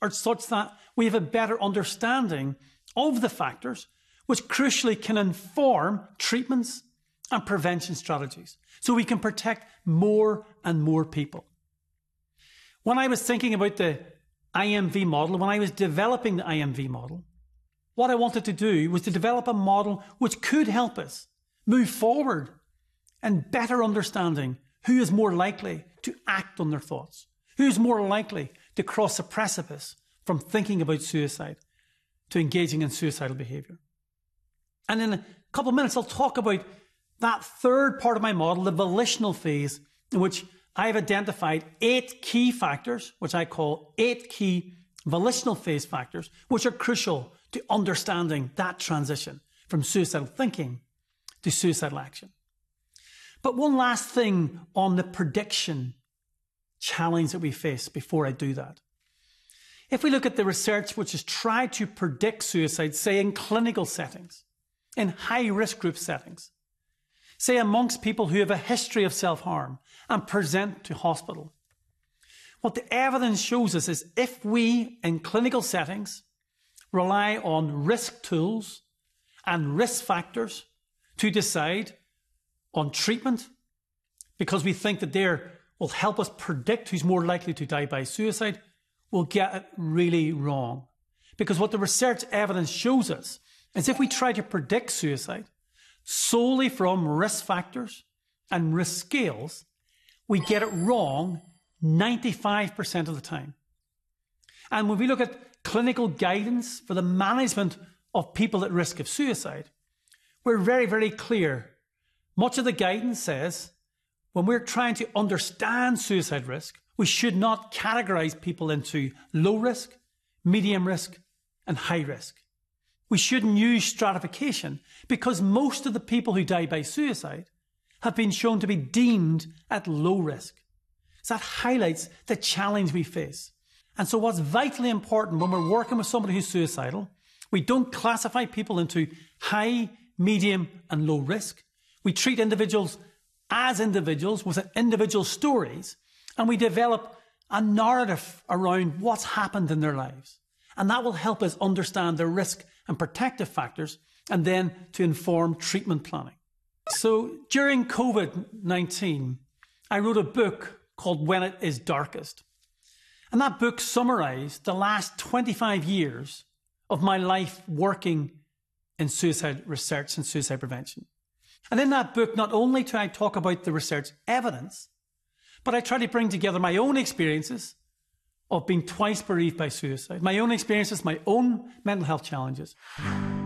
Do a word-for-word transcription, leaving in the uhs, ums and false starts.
are such that we have a better understanding of the factors which crucially can inform treatments and prevention strategies, so we can protect more and more people. When I was thinking about the I M V model, when I was developing the I M V model, what I wanted to do was to develop a model which could help us move forward and better understanding who is more likely to act on their thoughts, who is more likely to cross a precipice from thinking about suicide to engaging in suicidal behaviour. And in a couple of minutes, I'll talk about that third part of my model, the volitional phase, in which I've identified eight key factors, which I call eight key volitional phase factors, which are crucial to understanding that transition from suicidal thinking to suicidal action. But one last thing on the prediction challenge that we face before I do that. If we look at the research which has tried to predict suicide, say in clinical settings, in high-risk group settings, say amongst people who have a history of self-harm and present to hospital, what the evidence shows us is if we, in clinical settings, rely on risk tools and risk factors to decide on treatment, because we think that they will help us predict who's more likely to die by suicide, we'll get it really wrong. Because what the research evidence shows us is if we try to predict suicide solely from risk factors and risk scales, we get it wrong ninety-five percent of the time. And when we look at clinical guidance for the management of people at risk of suicide, we're very, very clear. Much of the guidance says when we're trying to understand suicide risk, we should not categorize people into low risk, medium risk, and high risk. We shouldn't use stratification because most of the people who die by suicide have been shown to be deemed at low risk. So that highlights the challenge we face. And so what's vitally important when we're working with somebody who's suicidal, we don't classify people into high, medium, and low risk. We treat individuals as individuals with individual stories, and we develop a narrative around what's happened in their lives. And that will help us understand the risk and protective factors, and then to inform treatment planning. So during COVID nineteen, I wrote a book called When It Is Darkest. And that book summarized the last twenty-five years of my life working in suicide research and suicide prevention. And in that book, not only do I talk about the research evidence, but I try to bring together my own experiences of being twice bereaved by suicide, my own experiences, my own mental health challenges.